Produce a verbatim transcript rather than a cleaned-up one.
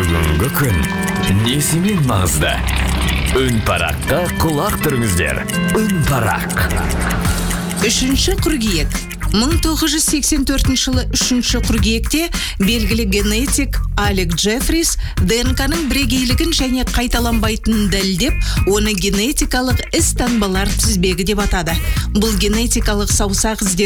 Бүгінгі күн несімен маңызды? Үн параққа құлақ түріңіздер. Үн парақ. Үшінші қыркүйек. мың тоғыз жүз сексен төртінші жылы үшінші қыркүйекте белгілі генетик Алек Джефрис ДНК-ның бірегейлігін және қайталанбайтынын дәлелдеп, оны генетикалық із таңбалар тізбегі деп атады. Бұл генетикалық саусақ іздері